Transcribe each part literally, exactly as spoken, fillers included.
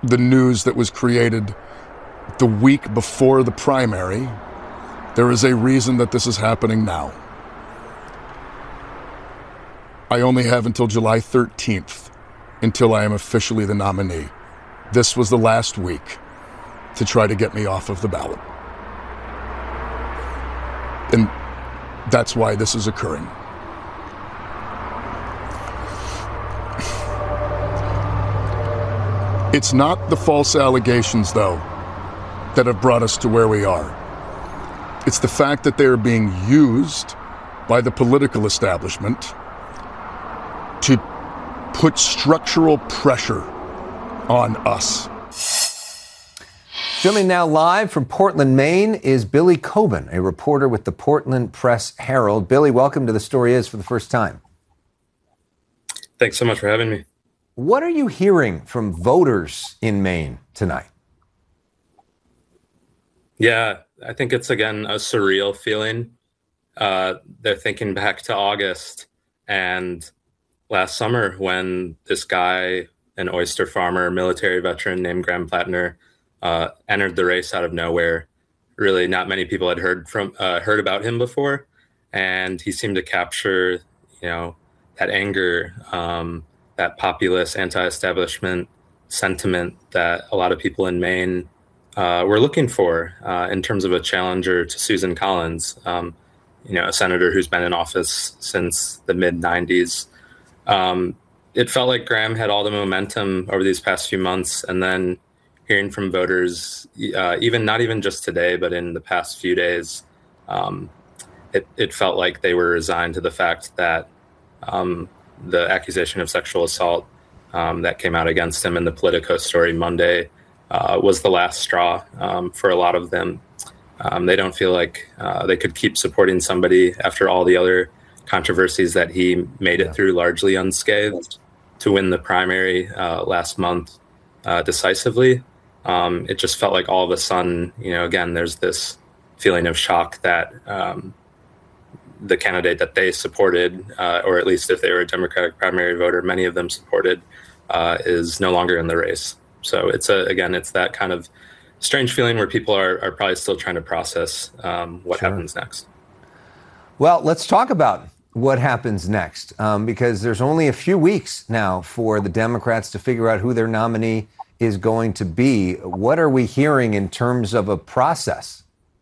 the news that was created the week before the primary. There is a reason that this is happening now. I only have until July thirteenth until I am officially the nominee. This was the last week to try to get me off of the ballot. And that's why this is occurring. It's not the false allegations, though, that have brought us to where we are. It's the fact that they are being used by the political establishment to put structural pressure on us. Filming now live from Portland, Maine, is Billy Coben, a reporter with the Portland Press Herald. Billy, welcome to The Story Is for the first time. Thanks so much for having me. What are you hearing from voters in Maine tonight? Yeah, I think it's, again, a surreal feeling. Uh, they're thinking back to August and last summer when this guy, an oyster farmer, military veteran named Graham Plattner, uh, entered the race out of nowhere. Really, not many people had heard from uh, heard about him before, and he seemed to capture, you know, that anger, um, that populist, anti-establishment sentiment that a lot of people in Maine uh, were looking for uh, in terms of a challenger to Susan Collins, um, you know, a senator who's been in office since the mid nineties. Um, it felt like Graham had all the momentum over these past few months, and then hearing from voters, uh, even not even just today, but in the past few days, um, it, it felt like they were resigned to the fact that um, the accusation of sexual assault um, that came out against him in the Politico story Monday uh, was the last straw um, for a lot of them. Um, they don't feel like uh, they could keep supporting somebody after all the other controversies that he made it through largely unscathed to win the primary uh, last month uh, decisively. Um, it just felt like all of a sudden, you know, again, there's this feeling of shock that um, the candidate that they supported, uh, or at least if they were a Democratic primary voter, many of them supported, uh, is no longer in the race. So it's a, again, it's that kind of strange feeling where people are, are probably still trying to process um, what Sure. happens next. Well, let's talk about what happens next, um, because there's only a few weeks now for the Democrats to figure out who their nominee is going to be. What are we hearing in terms of a process?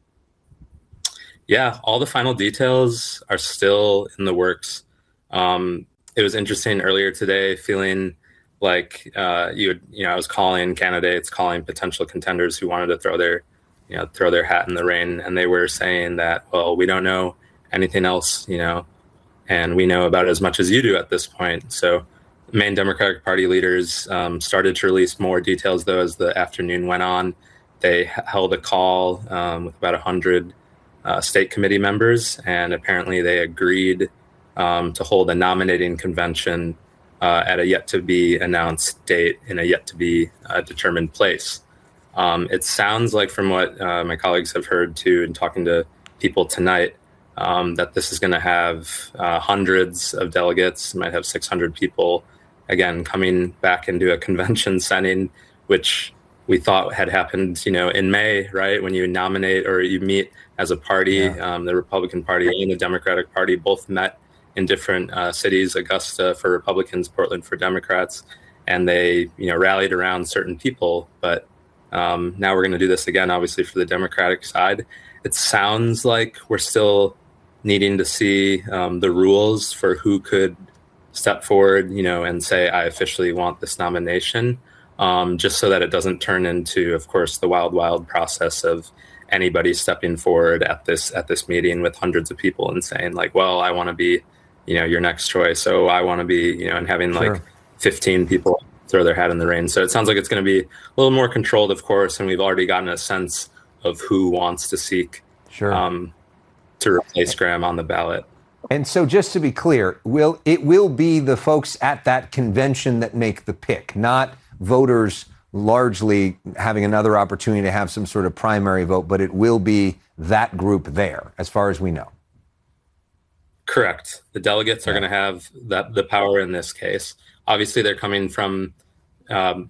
Yeah, all the final details are still in the works. Um, it was interesting earlier today, feeling like uh, you would, you know, I was calling candidates, calling potential contenders who wanted to throw their, you know, throw their hat in the ring, and they were saying that, well, we don't know anything else, you know, and we know about as much as you do at this point. So Maine Democratic Party leaders um, started to release more details, though, as the afternoon went on. They h- held a call um, with about one hundred uh, state committee members, and apparently they agreed um, to hold a nominating convention uh, at a yet-to-be-announced date in a yet-to-be-determined place. Um, it sounds like, from what uh, my colleagues have heard, too, in talking to people tonight, um, that this is going to have uh, hundreds of delegates, might have six hundred people, again, coming back into a convention setting, which we thought had happened, you know, in May, right? When you nominate or you meet as a party, yeah. um, the Republican Party and the Democratic Party both met in different uh, cities, Augusta for Republicans, Portland for Democrats, and they, you know, rallied around certain people. But um, now we're going to do this again, obviously, for the Democratic side. It sounds like we're still needing to see um, the rules for who could step forward, you know, and say, I officially want this nomination, um, just so that it doesn't turn into, of course, the wild, wild process of anybody stepping forward at this at this meeting with hundreds of people and saying, like, well, I want to be, you know, your next choice. So I want to be, you know, and having Sure. like fifteen people throw their hat in the ring. So it sounds like it's going to be a little more controlled, of course, and we've already gotten a sense of who wants to seek Sure. um, to replace Graham on the ballot. And so, just to be clear, will it will be the folks at that convention that make the pick, not voters largely having another opportunity to have some sort of primary vote, but it will be that group there, as far as we know. Correct. The delegates Yeah. are going to have that the power in this case. Obviously, they're coming from um,